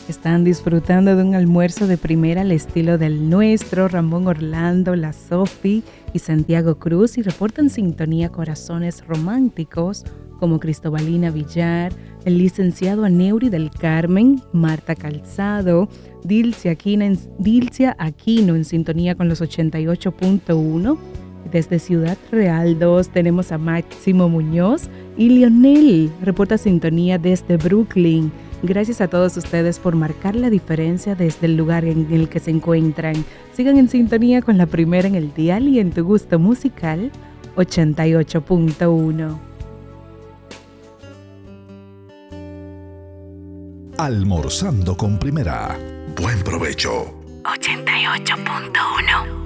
Están disfrutando de un almuerzo de primera al estilo del nuestro. Ramón Orlando, la Sofi y Santiago Cruz, y reportan sintonía corazones románticos como Cristobalina Villar, el licenciado Aneuri del Carmen, Marta Calzado, Dilcia Aquino en sintonía con los 88.1. Desde Ciudad Real 2 tenemos a Máximo Muñoz y Lionel reporta sintonía desde Brooklyn. Gracias a todos ustedes por marcar la diferencia desde el lugar en el que se encuentran. Sigan en sintonía con la primera en el dial y en tu gusto musical 88.1. Almorzando con Primera. Buen provecho. 88.1.